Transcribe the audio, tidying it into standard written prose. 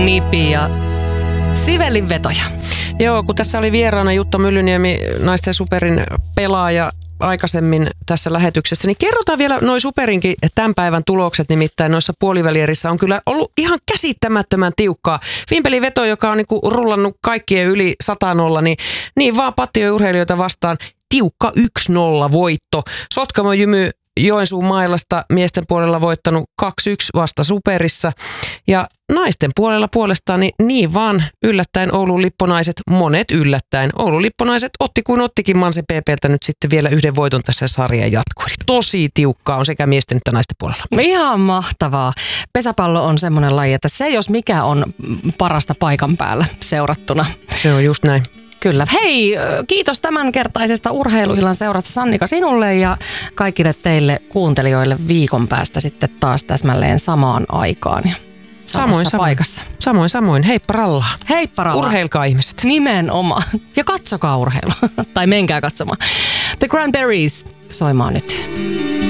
Nipi ja Sibelin vetoja. Joo, kun tässä oli vieraana Jutta Myllyniemi, Naisten Superin pelaaja aikaisemmin tässä lähetyksessä, niin kerrotaan vielä noi Superinkin tämän päivän tulokset, nimittäin noissa puolivälierissä on kyllä ollut ihan käsittämättömän tiukkaa. Vimpelin veto, joka on niinku rullannut kaikkien yli 100-0, niin vaan pattijourheilijoita vastaan tiukka 1-0 voitto. Sotkamo Jymy Joensuun Mailasta miesten puolella voittanut 2-1 vasta Superissa. Ja naisten puolella puolestaan niin vaan yllättäen Oulun Lipponaiset, monet yllättäen. Oulun Lipponaiset otti kuin ottikin Manse PP:ltä nyt sitten vielä yhden voiton tässä sarjan jatkoon. Tosi tiukkaa on sekä miesten että naisten puolella. Ihan mahtavaa. Pesäpallo on semmoinen laji, että se jos mikä on parasta paikan päällä seurattuna. Se on just näin. Kyllä. Hei, kiitos tämänkertaisesta urheiluillan seurasta Sannika sinulle ja kaikille teille kuuntelijoille viikon päästä sitten taas täsmälleen samaan aikaan ja samassa paikassa. Samoin. Heippa rallaa. Heippa rallaa. Urheilkaa ihmiset. Nimenomaan. Ja katsokaa urheilua. Tai menkää katsomaan. The Cranberries soimaan nyt.